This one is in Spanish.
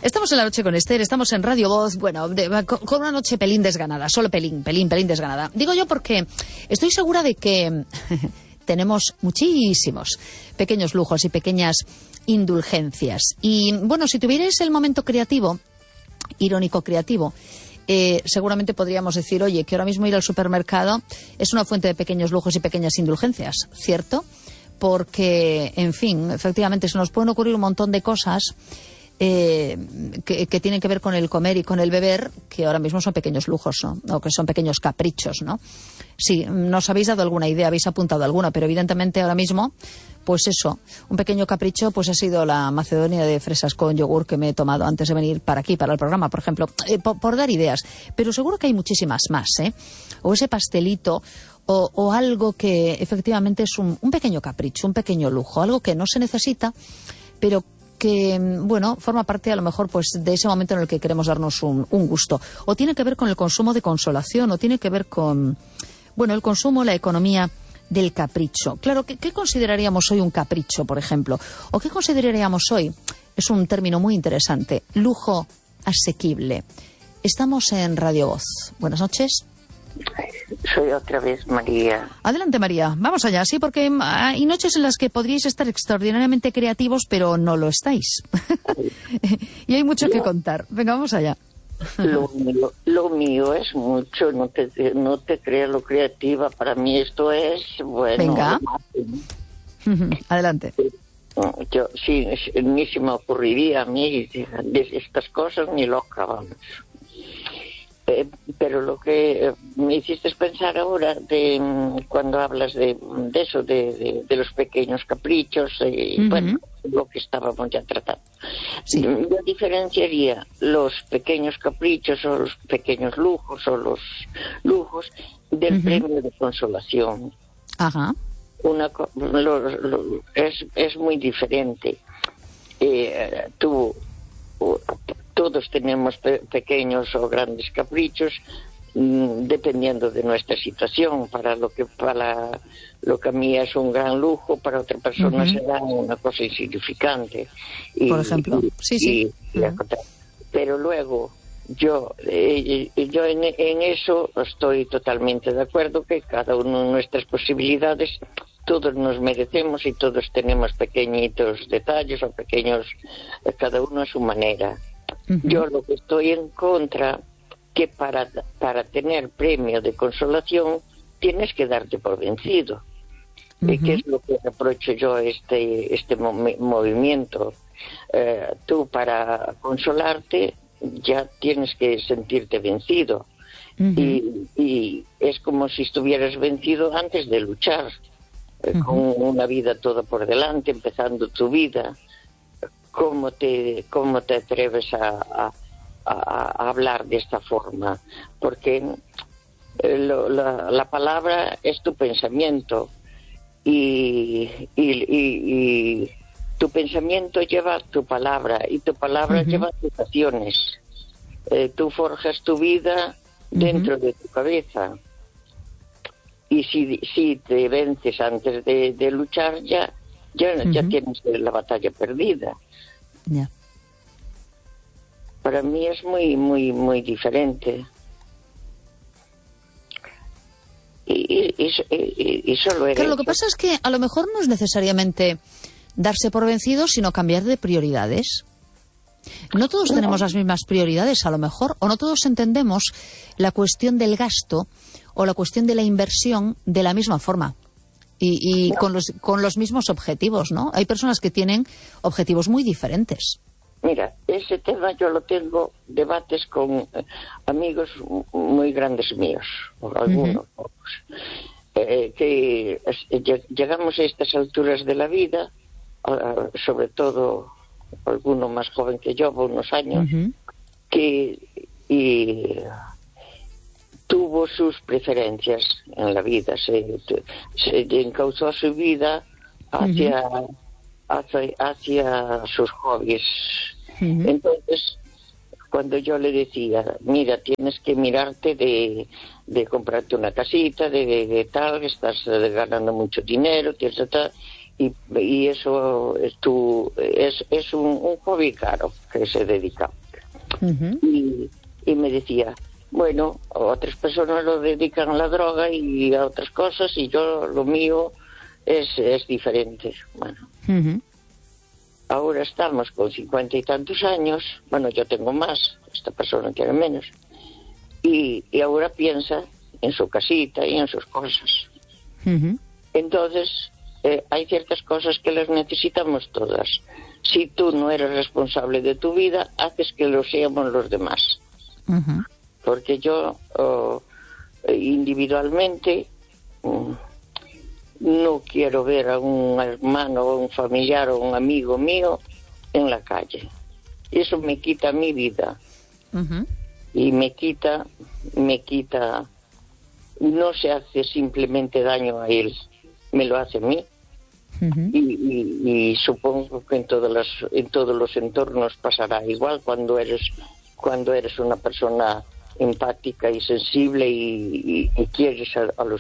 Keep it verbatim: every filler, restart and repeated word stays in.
Estamos en la noche con Esther, estamos en Radio Voz, bueno, de, con, con una noche pelín desganada, solo pelín, pelín, pelín desganada. Digo yo porque estoy segura de que tenemos muchísimos pequeños lujos y pequeñas indulgencias. Y bueno, si tuvierais el momento creativo, irónico creativo, eh, seguramente podríamos decir, oye, que ahora mismo ir al supermercado es una fuente de pequeños lujos y pequeñas indulgencias, ¿cierto? Porque, en fin, efectivamente se nos pueden ocurrir un montón de cosas eh, que, que tienen que ver con el comer y con el beber, que ahora mismo son pequeños lujos, ¿no? O que son pequeños caprichos, ¿no? Sí, nos habéis dado alguna idea, habéis apuntado alguna, pero evidentemente ahora mismo, pues eso, un pequeño capricho pues ha sido la macedonia de fresas con yogur que me he tomado antes de venir para aquí, para el programa, por ejemplo, eh, por, por dar ideas. Pero seguro que hay muchísimas más, ¿eh? O ese pastelito, o, o algo que efectivamente es un, un pequeño capricho, un pequeño lujo, algo que no se necesita, pero que, bueno, forma parte a lo mejor pues de ese momento en el que queremos darnos un, un gusto. O tiene que ver con el consumo de consolación, o tiene que ver con, bueno, el consumo, la economía del capricho. Claro, ¿qué, qué consideraríamos hoy un capricho, por ejemplo? ¿O qué consideraríamos hoy? Es un término muy interesante. Lujo asequible. Estamos en Radio Voz. Buenas noches. Soy otra vez María. Adelante, María. Vamos allá, sí, porque hay noches en las que podríais estar extraordinariamente creativos, pero no lo estáis. Y hay mucho que contar. Venga, vamos allá. Lo mío, lo mío es mucho, no te, no te creas lo creativa. Para mí esto es, bueno... Venga. Adelante. Yo, sí, ni se me ocurriría a mí de estas cosas ni loca, vamos. Eh, pero lo que me hiciste pensar ahora de cuando hablas de, de eso, de, de, de los pequeños caprichos, eh, uh-huh. Bueno, lo que estábamos ya tratando. Sí. Yo diferenciaría los pequeños caprichos o los pequeños lujos o los lujos del uh-huh. premio de consolación. Ajá. Una, lo, lo, es, es muy diferente. Eh, tú... Todos tenemos pe- pequeños o grandes caprichos, mmm, dependiendo de nuestra situación. Para lo que para lo que a mí es un gran lujo, para otra persona uh-huh. será una cosa insignificante. Y, por ejemplo, y, sí, sí. Y, uh-huh. Pero luego, yo, eh, yo en, en eso estoy totalmente de acuerdo, que cada uno de nuestras posibilidades, todos nos merecemos y todos tenemos pequeñitos detalles o pequeños, cada uno a su manera. Uh-huh. Yo lo que estoy en contra, que para, para tener premio de consolación tienes que darte por vencido. Uh-huh. Eh, que es lo que reprocho yo a este, este mo- movimiento. Eh, tú para consolarte ya tienes que sentirte vencido. Uh-huh. Y, y es como si estuvieras vencido antes de luchar. Uh-huh. Con una vida toda por delante, empezando tu vida. ¿Cómo te, cómo te atreves a, a, a hablar de esta forma? Porque lo, la, la palabra es tu pensamiento y, y, y, y tu pensamiento lleva tu palabra y tu palabra uh-huh. lleva tus acciones. Eh, tú forjas tu vida dentro uh-huh. de tu cabeza. Y si, si te vences antes de, de luchar, ya, ya, uh-huh. ya tienes la batalla perdida. Yeah. Para mí es muy, muy, muy diferente. Y, y, y, y solo claro, lo que pasa es que a lo mejor no es necesariamente darse por vencido, sino cambiar de prioridades. No todos no. tenemos las mismas prioridades, a lo mejor, o no todos entendemos la cuestión del gasto o la cuestión de la inversión de la misma forma. Y, y no. con, los, con los mismos objetivos, ¿no? Hay personas que tienen objetivos muy diferentes. Mira, ese tema yo lo tengo debates con eh, amigos muy grandes míos, o algunos uh-huh. eh, que eh, llegamos a estas alturas de la vida, uh, sobre todo alguno más joven que yo, por unos años, uh-huh. que y, tuvo sus preferencias en la vida, se, se encauzó su vida hacia, uh-huh. hacia, hacia sus hobbies. Uh-huh. Entonces, cuando yo le decía, mira, tienes que mirarte de, de comprarte una casita, de, de, de tal, estás ganando mucho dinero, tienes tal, y, y eso es, tu, es, es un, un hobby caro que se dedica. Uh-huh. y, y me decía, bueno, otras personas lo dedican a la droga y a otras cosas, y yo lo mío es, es diferente. Bueno, uh-huh. Ahora estamos con cincuenta y tantos años, bueno, yo tengo más, esta persona tiene menos, y, y ahora piensa en su casita y en sus cosas. Uh-huh. Entonces, eh, hay ciertas cosas que las necesitamos todas. Si tú no eres responsable de tu vida, haces que lo seamos los demás. Uh-huh. Porque yo, oh, individualmente, um, no quiero ver a un hermano o un familiar o un amigo mío en la calle. Eso me quita mi vida. Uh-huh. Y me quita, me quita, no se hace simplemente daño a él, me lo hace a mí. Uh-huh. y, y, y supongo que en todas las, en todos los entornos pasará igual cuando eres, cuando eres una persona empática y sensible y, y, y quieres a, a los